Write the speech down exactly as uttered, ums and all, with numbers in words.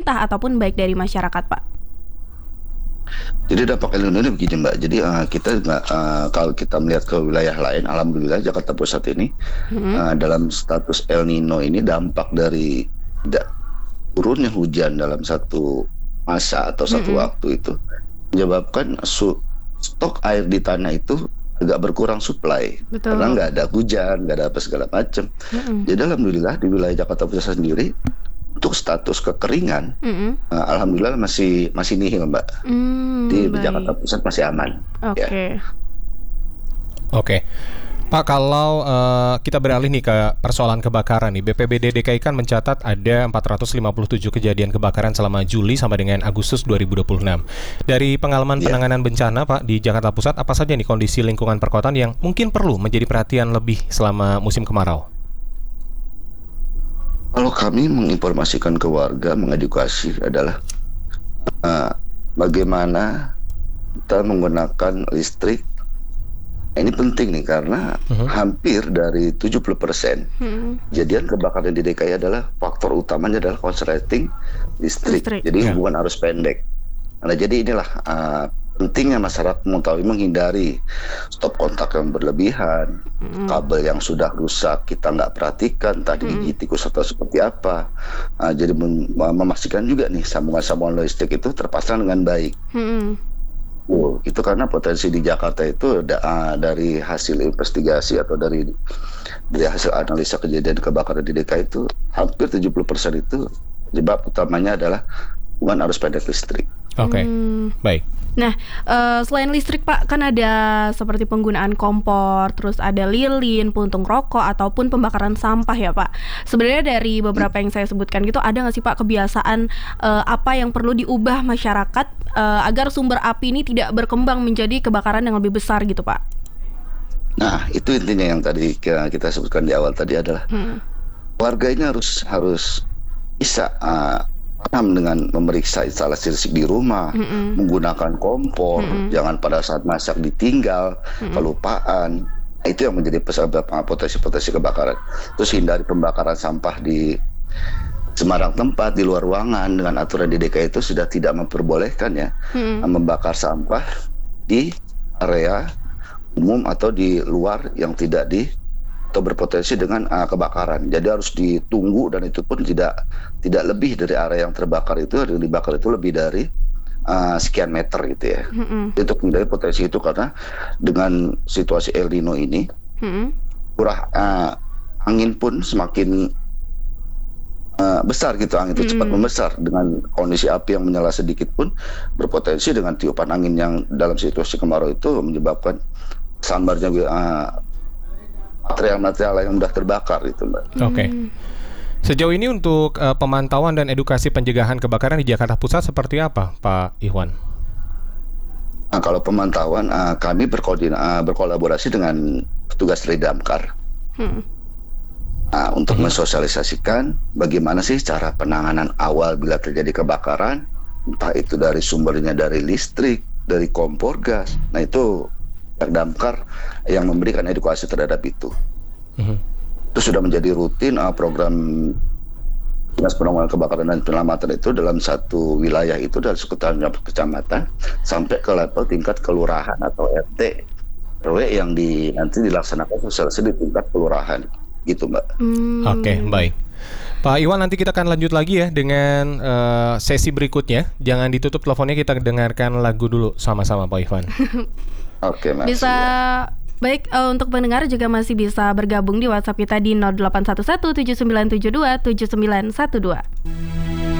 pemerintah ataupun baik dari masyarakat, Pak? Jadi dampak El Nino ini begini Mbak, jadi uh, kita uh, kalau kita melihat ke wilayah lain, alhamdulillah Jakarta Pusat ini hmm. uh, dalam status El Nino ini dampak dari tidak turunnya hujan dalam satu masa atau satu hmm. waktu itu menyebabkan su- stok air di tanah itu agak berkurang supply. Betul. Karena nggak ada hujan, nggak ada apa segala macam. Hmm. Jadi alhamdulillah di wilayah Jakarta Pusat sendiri untuk status kekeringan, mm-hmm. uh, alhamdulillah masih masih nihil Mbak. Mm, di baik. Jakarta Pusat masih aman. Oke. Okay. Ya. Oke, okay. Pak, kalau uh, kita beralih nih ke persoalan kebakaran nih, B P B D D K I kan mencatat ada empat ratus lima puluh tujuh kejadian kebakaran selama Juli sampai dengan Agustus dua ribu dua puluh enam. Dari pengalaman yeah. penanganan bencana Pak di Jakarta Pusat, apa saja nih kondisi lingkungan perkotaan yang mungkin perlu menjadi perhatian lebih selama musim kemarau? Kalau kami menginformasikan ke warga, mengedukasi adalah uh, bagaimana kita menggunakan listrik. Ini penting nih karena uh-huh. hampir dari tujuh puluh persen uh-huh. kejadian kebakaran di D K I adalah faktor utamanya adalah konsleting listrik. listrik. Jadi yeah. hubungan arus pendek. Nah, jadi inilah uh, pentingnya masyarakat mengetahui menghindari stop kontak yang berlebihan, mm. kabel yang sudah rusak kita nggak perhatikan, tadi mm. gigi tikus atau seperti apa. Uh, jadi mem- memastikan juga nih sambungan-sambungan listrik itu terpasang dengan baik. Mm. Oh, itu karena potensi di Jakarta itu da- uh, dari hasil investigasi atau dari dari hasil analisa kejadian kebakaran di D K I itu hampir tujuh puluh persen itu penyebab utamanya adalah hubungan arus pendek listrik. Oke, okay. hmm. baik. Nah, uh, selain listrik Pak, kan ada seperti penggunaan kompor, terus ada lilin, puntung rokok, ataupun pembakaran sampah ya Pak. Sebenarnya dari beberapa yang saya sebutkan gitu, ada nggak sih Pak kebiasaan uh, apa yang perlu diubah masyarakat uh, agar sumber api ini tidak berkembang menjadi kebakaran yang lebih besar gitu Pak? Nah, itu intinya yang tadi kita sebutkan di awal tadi adalah hmm. warga ini harus harus bisa uh, paham dengan memeriksa instalasi listrik di rumah, mm-mm. menggunakan kompor, mm-mm. jangan pada saat masak ditinggal, mm-mm. kelupaan. Itu yang menjadi potensi-potensi kebakaran. Terus hindari pembakaran sampah di sembarang tempat, di luar ruangan. Dengan aturan di D K I itu sudah tidak memperbolehkan ya mm-mm. membakar sampah di area umum atau di luar yang tidak di atau berpotensi dengan uh, kebakaran. Jadi harus ditunggu dan itu pun tidak tidak lebih dari area yang terbakar itu, yang dibakar itu lebih dari uh, sekian meter gitu ya. Mm-hmm. Untuk menghindari potensi itu karena dengan situasi El Nino ini, mm-hmm. curah uh, angin pun semakin uh, besar gitu, angin itu mm-hmm. cepat membesar. Dengan kondisi api yang menyala sedikit pun berpotensi dengan tiupan angin yang dalam situasi kemarau itu menyebabkan sambarnya uh, material-material yang mudah terbakar itu Mbak. Oke. Okay. Sejauh ini untuk uh, pemantauan dan edukasi pencegahan kebakaran di Jakarta Pusat seperti apa, Pak Ikhwan? Nah, kalau pemantauan uh, kami berkoordinasi uh, berkolaborasi dengan petugas dari Damkar hmm. uh, untuk hmm. mensosialisasikan bagaimana sih cara penanganan awal bila terjadi kebakaran, entah itu dari sumbernya dari listrik, dari kompor gas. Nah itu Damkar yang memberikan edukasi terhadap itu. Mm-hmm. Itu sudah menjadi rutin uh, program Dinas Penanggulangan Kebakaran dan Penyelamatan itu dalam satu wilayah itu dari sekitaran kecamatan sampai ke level tingkat kelurahan atau R T R W yang di nanti dilaksanakan sosialisasi di tingkat kelurahan gitu Mbak. Mm. Oke, okay, baik. Pak Iwan, nanti kita akan lanjut lagi ya dengan uh, sesi berikutnya. Jangan ditutup teleponnya, kita dengarkan lagu dulu sama-sama Pak Iwan. Oke, Mas. Bisa ya. Baik, uh, untuk pendengar juga masih bisa bergabung di WhatsApp kita di nol delapan satu satu tujuh sembilan tujuh dua tujuh sembilan satu dua.